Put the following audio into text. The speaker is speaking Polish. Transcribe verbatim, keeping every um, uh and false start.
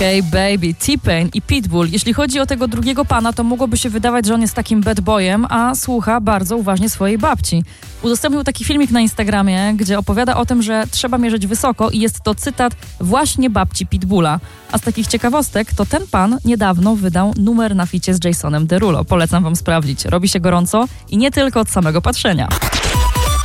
Hey baby, T-Pain i Pitbull. Jeśli chodzi o tego drugiego pana, to mogłoby się wydawać, że on jest takim bad boyem, a słucha bardzo uważnie swojej babci. Udostępnił taki filmik na Instagramie, gdzie opowiada o tym, że trzeba mierzyć wysoko i jest to cytat właśnie babci Pitbulla. A z takich ciekawostek, to ten pan niedawno wydał numer na ficie z Jasonem Derulo. Polecam wam sprawdzić. Robi się gorąco i nie tylko od samego patrzenia.